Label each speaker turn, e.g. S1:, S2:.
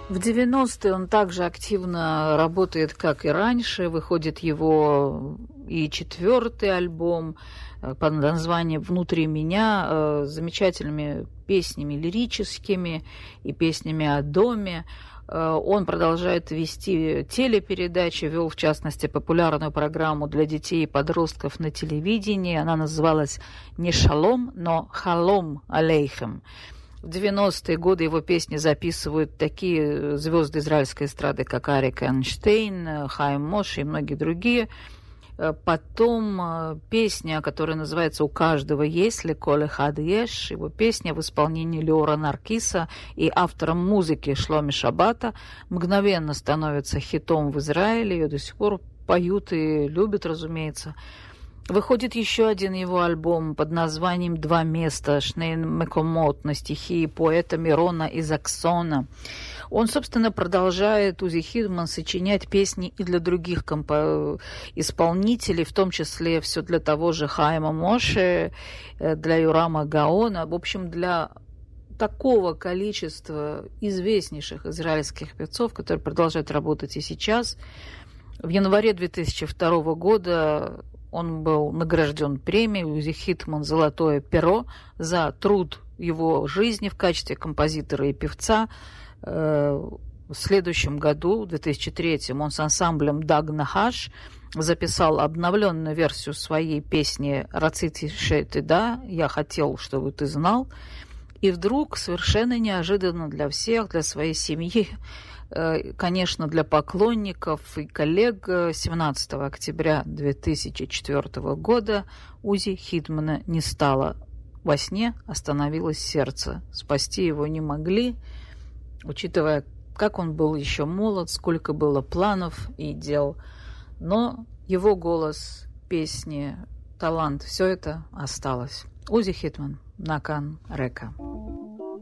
S1: В 90-е он также активно работает, как и раньше. Выходит его и 4-й альбом под названием «Внутри меня», с замечательными песнями лирическими и песнями о доме. Он продолжает вести телепередачи, вел, в частности, популярную программу для детей и подростков на телевидении. Она называлась не «Шалом», но «Халом алейхем». В 90-е годы его песни записывают такие звезды израильской эстрады, как Арик Эйнштейн, Хаим Моше и многие другие. Потом песня, которая называется «У каждого есть ли Коль эхад еш», его песня в исполнении Леора Наркиса и автором музыки Шломи Шабата мгновенно становится хитом в Израиле, ее до сих пор поют и любят, разумеется. Выходит еще один его альбом под названием «Два места» Шнейн Мекомот на стихи поэта Мирона из Аксона. Он, собственно, продолжает, Узи Хидман, сочинять песни и для других исполнителей, в том числе все для того же Хаима Моше, для Юрама Гаона, в общем, для такого количества известнейших израильских певцов, которые продолжают работать и сейчас. В январе 2002 года он был награжден премией Узи Хитман «Золотое перо» за труд его жизни в качестве композитора и певца. В следующем году, в 2003, он с ансамблем «Даг Нахаш» записал обновленную версию своей песни «Рацити шейтида» «Я хотел, чтобы ты знал». И вдруг, совершенно неожиданно для всех, для своей семьи, конечно, для поклонников и коллег, 17 октября 2004 года Узи Хитмана не стало. Во сне остановилось сердце. Спасти его не могли, учитывая, как он был еще молод, сколько было планов и дел. Но его голос, песни, талант, все это осталось. Узи Хитман, на Кан Река.